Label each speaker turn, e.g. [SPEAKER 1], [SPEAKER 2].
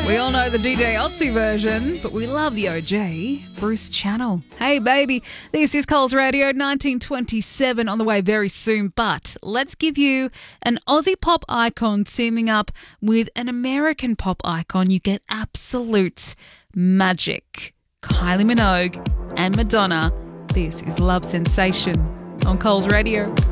[SPEAKER 1] We all know the DJ Otzi version, but we love the OG, Bruce Channel. Hey, baby, this is Coles Radio 1927 on the way very soon, but let's give you an Aussie pop icon teaming up with an American pop icon. You get absolute magic. Kylie Minogue and Madonna. This is Love Sensation on Coles Radio.